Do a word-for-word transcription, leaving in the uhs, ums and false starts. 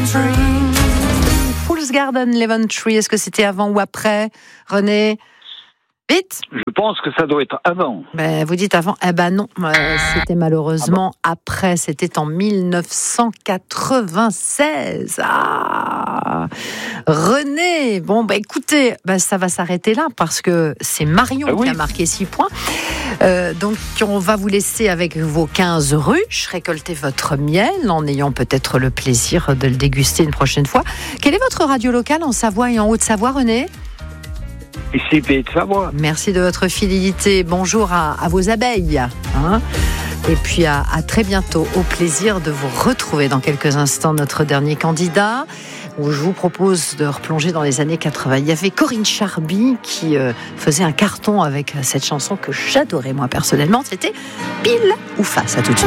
Fool's Garden, Lemon Tree. Est-ce que c'était avant ou après, René? Vite. Je pense que ça doit être avant. Ben, vous dites avant. Eh ben non, euh, c'était malheureusement ah bon après. C'était en dix-neuf cent quatre-vingt-seize. Ah, René. Bon, ben écoutez, ben, ça va s'arrêter là parce que c'est Marion ah oui. qui a marqué six points. Euh, donc, on va vous laisser avec vos quinze ruches, récolter votre miel en ayant peut-être le plaisir de le déguster une prochaine fois. Quelle est votre radio locale en Savoie et en Haute-Savoie, René ? Ici, Pays de Savoie. Merci de votre fidélité. Bonjour à, à vos abeilles. Hein, et puis à, à très bientôt. Au plaisir de vous retrouver dans quelques instants, notre dernier candidat, où je vous propose de replonger dans les années quatre-vingts. Il y avait Corinne Charby qui euh, faisait un carton avec cette chanson que j'adorais moi personnellement. C'était Pile ou Face. À tout de suite.